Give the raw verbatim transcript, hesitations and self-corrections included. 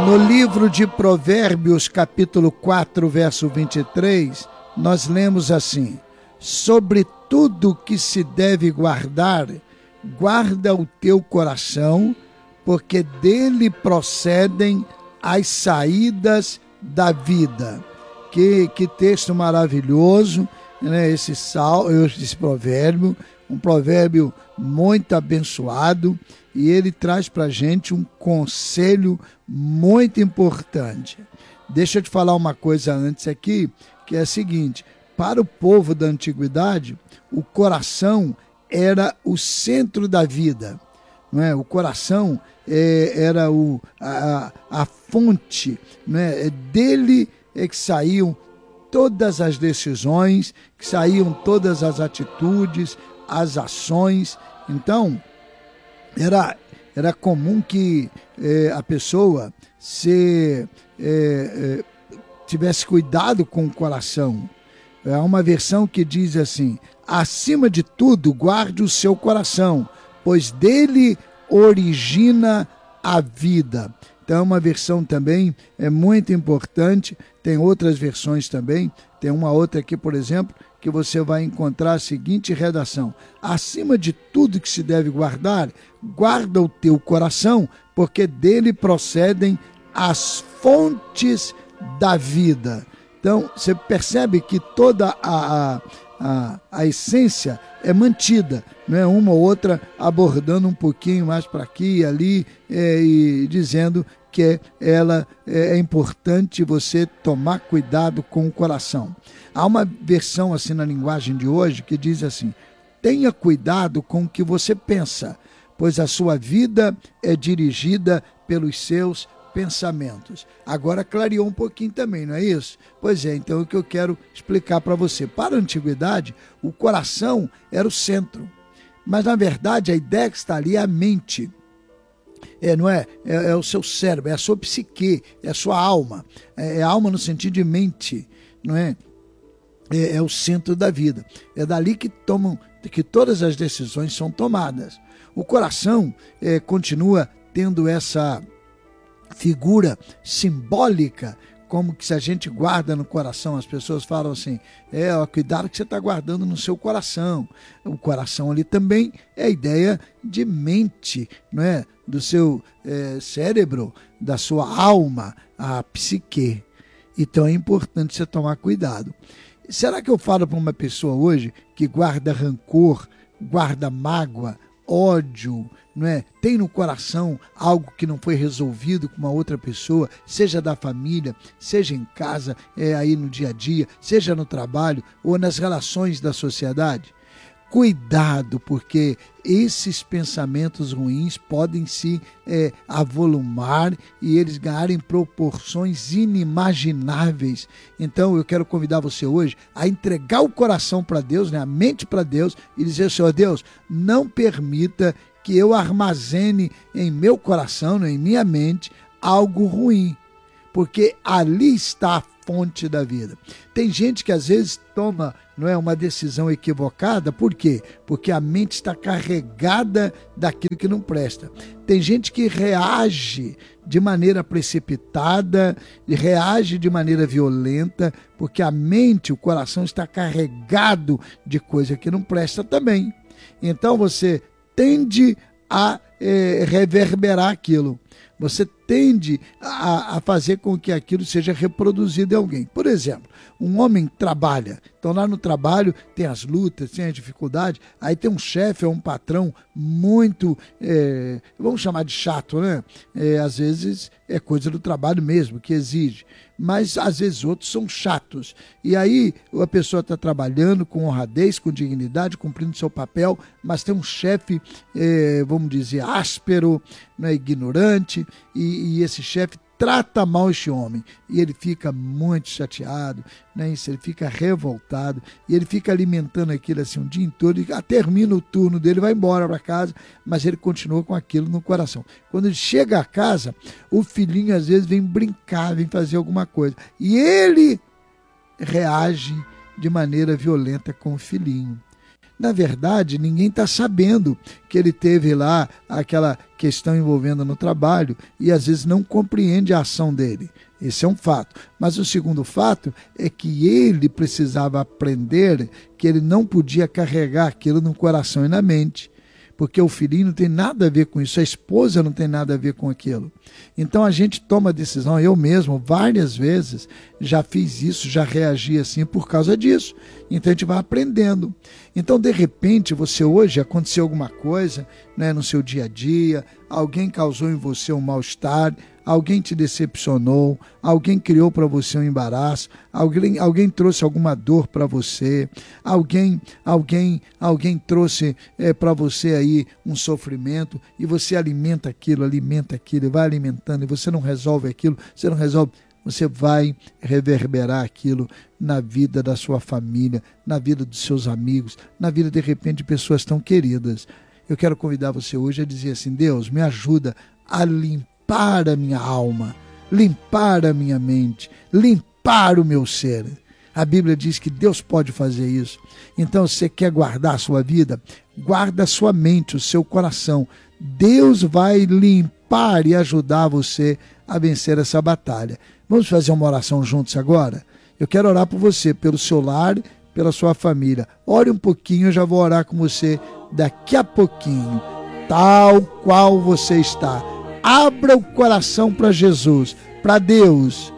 No livro de Provérbios, capítulo quatro, verso vinte e três, nós lemos assim: sobre tudo que se deve guardar, guarda o teu coração, porque dele procedem as saídas da vida. Que, que texto maravilhoso, né? Esse, sal, esse provérbio, um provérbio muito abençoado, e ele traz para a gente um conselho muito importante. Deixa eu te falar uma coisa antes aqui, que é a seguinte: para o povo da antiguidade, o coração era o centro da vida, não é? O coração é, era o, a, a fonte, não é? Dele é que saíam todas as decisões, que saíam todas as atitudes, as ações. Então, era, era comum que é, a pessoa se, é, é, tivesse cuidado com o coração. Há uma versão que diz assim: acima de tudo, guarde o seu coração, pois dele origina a vida. Então, uma versão também é muito importante. Tem outras versões também. Tem uma outra aqui, por exemplo, que você vai encontrar a seguinte redação: acima de tudo que se deve guardar, guarda o teu coração, porque dele procedem as fontes da vida. Então, você percebe que toda a, a, a, a essência é mantida, não é? Uma ou outra abordando um pouquinho mais para aqui e ali, é, e dizendo que ela é, é importante você tomar cuidado com o coração. Há uma versão assim na linguagem de hoje que diz assim: tenha cuidado com o que você pensa, pois a sua vida é dirigida pelos seus pensamentos. Agora clareou um pouquinho também, não é isso? Pois é, então é o que eu quero explicar para você. Para a antiguidade, o coração era o centro, mas na verdade a ideia que está ali é a mente. É, não é? É, é o seu cérebro, é a sua psique, é a sua alma. É, é alma no sentido de mente, não é? É, é o centro da vida. É dali que tomam, que todas as decisões são tomadas. O coração é, continua tendo essa figura simbólica, como que se a gente guarda no coração. As pessoas falam assim: é, ó, cuidado que você está guardando no seu coração. O coração ali também é a ideia de mente, não é? Do seu é, cérebro, da sua alma, a psique. Então é importante você tomar cuidado. Será que eu falo para uma pessoa hoje que guarda rancor, guarda mágoa, ódio, não é? Tem no coração algo que não foi resolvido com uma outra pessoa, seja da família, seja em casa, é, aí no dia a dia, seja no trabalho ou nas relações da sociedade? Cuidado, porque esses pensamentos ruins podem se é, avolumar e eles ganharem proporções inimagináveis. Então eu quero convidar você hoje a entregar o coração para Deus, né, a mente para Deus, e dizer: Senhor Deus, não permita que eu armazene em meu coração, né, em minha mente, algo ruim, porque ali está a fonte da vida. Tem gente que às vezes toma, não é, uma decisão equivocada. Por quê? Porque a mente está carregada daquilo que não presta. Tem gente que reage de maneira precipitada, reage de maneira violenta, porque a mente, o coração está carregado de coisa que não presta também. Então você tende a é, reverberar aquilo. Você tende a, a fazer com que aquilo seja reproduzido em alguém. Por exemplo, um homem trabalha, então lá no trabalho tem as lutas, tem as dificuldades, aí tem um chefe ou um patrão muito, é, vamos chamar de chato, né? É, às vezes é coisa do trabalho mesmo que exige, mas às vezes outros são chatos. E aí a pessoa está trabalhando com honradez, com dignidade, cumprindo seu papel, mas tem um chefe, é, vamos dizer, áspero, né, ignorante, e, e esse chefe trata mal este homem, e ele fica muito chateado, né? Isso, ele fica revoltado, e ele fica alimentando aquilo assim um dia todo, e termina o turno dele, vai embora para casa, mas ele continua com aquilo no coração. Quando ele chega a casa, o filhinho às vezes vem brincar, vem fazer alguma coisa, e ele reage de maneira violenta com o filhinho. Na verdade, ninguém está sabendo que ele teve lá aquela questão envolvendo no trabalho e às vezes não compreende a ação dele. Esse é um fato. Mas o segundo fato é que ele precisava aprender que ele não podia carregar aquilo no coração e na mente. Porque o filhinho não tem nada a ver com isso, a esposa não tem nada a ver com aquilo. Então a gente toma a decisão, eu mesmo, várias vezes, já fiz isso, já reagi assim por causa disso. Então a gente vai aprendendo. Então, de repente, você hoje aconteceu alguma coisa, né, no seu dia a dia, alguém causou em você um mal-estar, alguém te decepcionou, alguém criou para você um embaraço, alguém, alguém trouxe alguma dor para você, alguém, alguém, alguém trouxe é, para você aí um sofrimento e você alimenta aquilo, alimenta aquilo, e vai alimentando e você não resolve aquilo, você não resolve, você vai reverberar aquilo na vida da sua família, na vida dos seus amigos, na vida de repente de pessoas tão queridas. Eu quero convidar você hoje a dizer assim: Deus, me ajuda a limpar limpar a minha alma, limpar a minha mente, limpar o meu ser. A Bíblia diz que Deus pode fazer isso. Então, você quer guardar a sua vida? Guarda a sua mente, o seu coração. Deus vai limpar e ajudar você a vencer essa batalha. Vamos fazer uma oração juntos agora? Eu quero orar por você, pelo seu lar, pela sua família. Ore um pouquinho, eu já vou orar com você daqui a pouquinho, tal qual você está. Abra o coração para Jesus, para Deus.